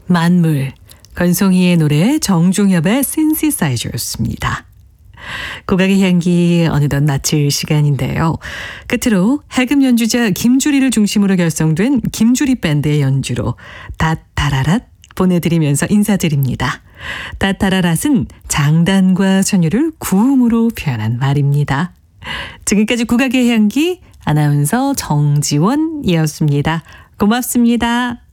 만물, 건송이의 노래, 정중엽의 신시사이저였습니다. 국악의 향기 어느덧 마칠 시간인데요. 끝으로 해금 연주자 김주리를 중심으로 결성된 김주리 밴드의 연주로 다타라랏 보내드리면서 인사드립니다. 다타라랏은 장단과 선율을 구음으로 표현한 말입니다. 지금까지 국악의 향기 아나운서 정지원이었습니다. 고맙습니다.